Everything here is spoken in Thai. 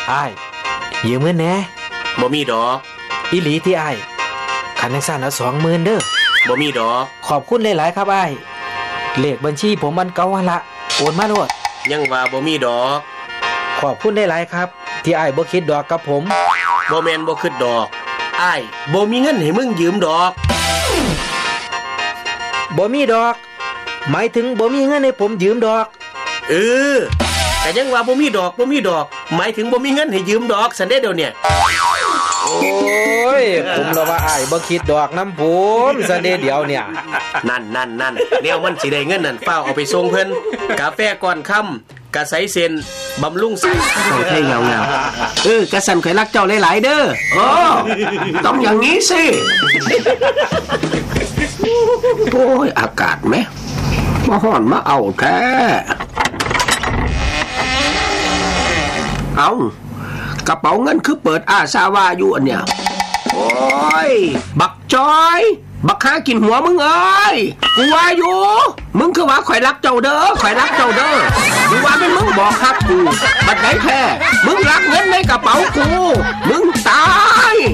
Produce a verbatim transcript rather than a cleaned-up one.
อ้ายยืมเงินแหน่บ่มีดอกอีหลีที่อ้ายคันจังซั่นเอา สองหมื่น เด้อบ่มีดอกขอบคุณหลายๆครับอ้ายเลขบัญชีผมมันเก่าหั่นละโอนมาโลดยังว่าบ่มีดอกขอบคุณหลายๆครับที่อ้ายบ่คิดดอกกับผมบ่แม่นบ่คิดดอกอ้ายบ่มีเงินให้มึงยืมดอกบ่มีดอกหมายถึงบ่มีเงินให้ผมยืมดอกเออแต่ยังว่าบ่มีดอกบ่มีดอกหมายถึงบ่มีเงินให้ยืมดอกซั่นเด้เดี๋ยวเนี่ยโอ้ยผมละว่าอ้ายบ่คิดดอกนำผมซั่นเด้เดี๋ยวเนี่ยนั่นๆๆแนวมันสิได้เงินนั่นฟ้าวเอาไปส่งเพิ่นกาแฟก่อนค่ำกะใสเส้นบำรุงไส้ต้องให้เงาๆเออกะสั่นข่อยรักเจ้าหลายๆเด้ออ๋อต้องอย่างงี้สิโอ้ยอากาศแหมมาฮ้อนมาเอาแท้เอากระเป๋าเงินคือเปิดอาซาวาอยู่อันเนี้ยโอ้ยบักจอยบักหากินหัวมึงเอ้ยกูว่าอยู่มึงคือว่าข่อยรักเจ้าเด้อข่อยรักเจ้าเด้อกูว่าเป็นมึงบอกฮักกูบัดไหนแท้มึงรักเงินในกระเป๋ากูมึงตาย